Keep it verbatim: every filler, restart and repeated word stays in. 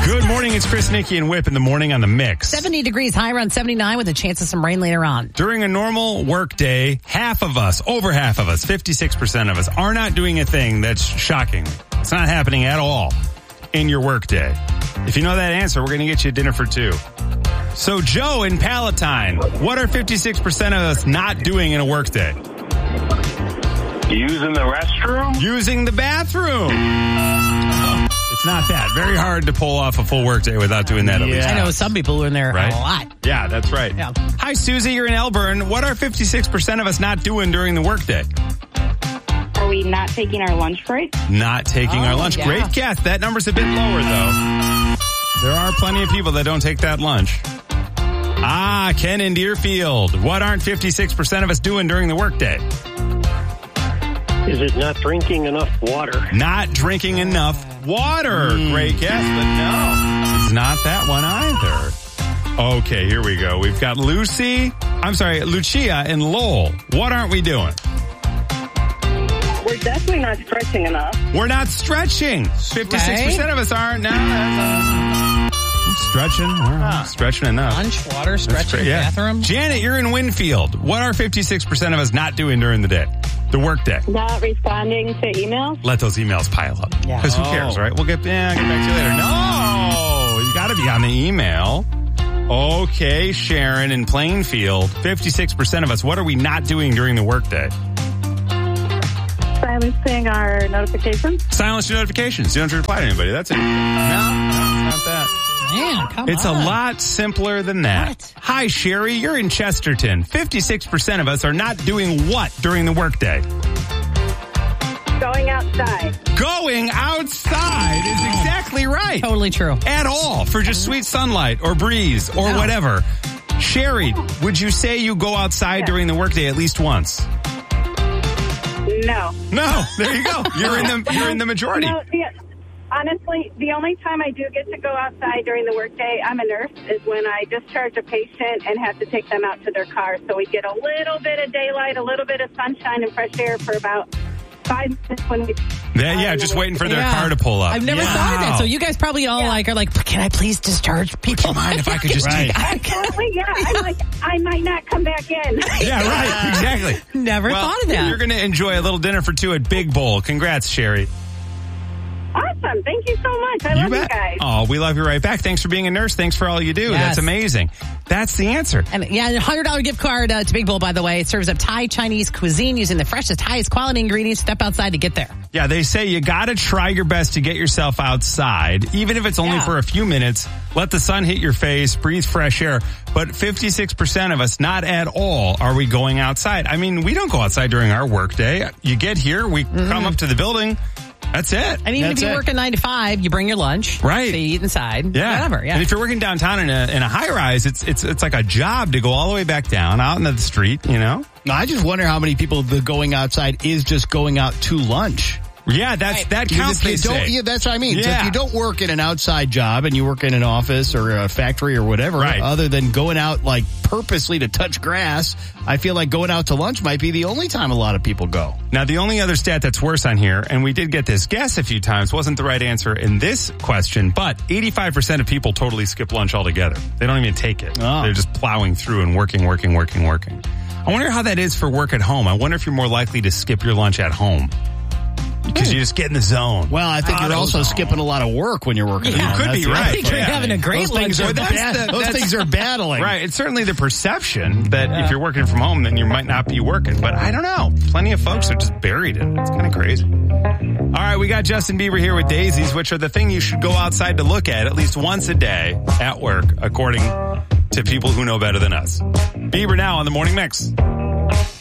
Good morning. It's Chris, Nikki, and Whip in the morning on the Mix. seventy degrees, high around seventy-nine with a chance of some rain later on. During a normal work day, half of us, over half of us, fifty-six percent of us, are not doing a thing that's shocking. It's not happening at all in your work day. If you know that answer, we're going to get you dinner for two. So, Joe in Palatine, what are fifty-six percent of us not doing in a work day? Using the restroom? Using the bathroom. It's not that. Very hard to pull off a full work day without doing that at Yeah. least. I know some people are in there Right? a lot. Yeah, that's right. Yeah. Hi, Susie. You're in Elburn. What are fifty-six percent of us not doing during the workday? Are we not taking our lunch break? Not taking Oh, our lunch. yeah. Great guess. That number's a bit lower, though. There are plenty of people that don't take that lunch. Ah, Ken in Deerfield. What aren't fifty-six percent of us doing during the workday? Is it not drinking enough water? Not drinking enough water. Mm. Great guess, but no. It's not that one either. Okay, here we go. We've got Lucy. I'm sorry, Lucia and Lowell. What aren't we doing? We're definitely not stretching enough. We're not stretching. fifty-six percent of us aren't. No, that's, uh, stretching. We're Huh. stretching enough. Lunch, water, stretching, great, yeah. bathroom. Janet, you're in Winfield. What are fifty-six percent of us not doing during the day? The work day. Not responding to emails? Let those emails pile up. Yeah. Because who Oh. cares, right? We'll get, yeah, get back to you later. No! You gotta be on the email. Okay, Sharon in Plainfield. fifty-six percent of us, what are we not doing during the workday? Silencing our notifications? Silence your notifications. You don't have to reply to anybody. That's it. No, no, it's not that. Man, come It's on. a lot simpler than that. What? Hi, Sherry. You're in Chesterton. fifty-six percent of us are not doing what during the workday? Going outside. Going outside is exactly right. Totally true. At all for just sweet sunlight or breeze or No. whatever. Sherry, would you say you go outside Yeah. during the workday at least once? No. No. There you go. You're in the you're in the majority. No, the, honestly, the only time I do get to go outside during the workday, I'm a nurse, is when I discharge a patient and have to take them out to their car. So we get a little bit of daylight, a little bit of sunshine and fresh air for about five minutes when we... Yeah, yeah, just waiting for their Yeah. car to pull up. I've never Yeah. thought of that. So you guys probably all Yeah. like are like, can I please discharge people? Would you mind if I could just Right. take Absolutely, yeah. I'm like, I might not come back in. Yeah, right. Exactly. Never Well, thought of that. You're going to enjoy a little dinner for two at Big Bowl. Congrats, Sherry. Awesome. Thank you so much. I love you guys. Oh, we love you right back. Thanks for being a nurse. Thanks for all you do. Yes. That's amazing. That's the answer. And yeah, a one hundred dollars gift card uh, to Big Bowl, by the way. It serves up Thai Chinese cuisine using the freshest, highest quality ingredients. Step outside to get there. Yeah, they say you got to try your best to get yourself outside, even if it's only Yeah. for a few minutes. Let the sun hit your face, breathe fresh air. But fifty-six percent of us, not at all, are we going outside. I mean, we don't go outside during our work day. You get here, we Mm-hmm. come up to the building. That's it. And even That's if you're it. working nine to five, you bring your lunch. Right. So you eat inside. Yeah. Whatever. Yeah. And if you're working downtown in a, in a high rise, it's, it's, it's like a job to go all the way back down out into the street, you know? No, I just wonder how many people the going outside is just going out to lunch. Yeah, that's, Right. that Because counts, if they you don't, say. yeah, that's what I mean. So Yeah. if you don't work in an outside job and you work in an office or a factory or whatever, Right. other than going out like purposely to touch grass, I feel like going out to lunch might be the only time a lot of people go. Now, the only other stat that's worse on here, and we did get this guess a few times, wasn't the right answer in this question, but eighty-five percent of people totally skip lunch altogether. They don't even take it. Oh. They're just plowing through and working, working, working, working. I wonder how that is for work at home. I wonder if you're more likely to skip your lunch at home. Because you just get in the zone. Well, I think Out you're of also zone. skipping a lot of work when you're working. Yeah. at home. You could That's be the right. other I think you're thing. having a great Those things lunch. are Well, that's bad- the- those that's- things are battling. Right. It's certainly the perception that if you're working from home, then you might not be working. But I don't know. Plenty of folks are just buried in it. It's kind of crazy. All right. We got Justin Bieber here with daisies, which are the thing you should go outside to look at at least once a day at work, according to people who know better than us. Bieber now on the Morning Mix.